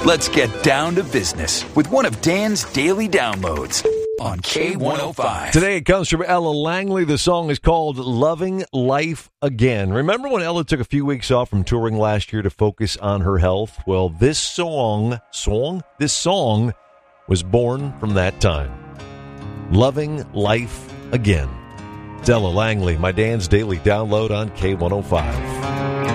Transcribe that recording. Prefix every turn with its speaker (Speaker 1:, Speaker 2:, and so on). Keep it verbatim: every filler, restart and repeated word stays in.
Speaker 1: Let's get down to business with one of Dan's daily downloads on K one oh five.
Speaker 2: Today it comes from Ella Langley. The song is called Loving Life Again. Remember when Ella took a few weeks off from touring last year to focus on her health? Well, this song, song? This song was born from that time. Loving Life Again. It's Ella Langley, my Dan's daily download on K one oh five.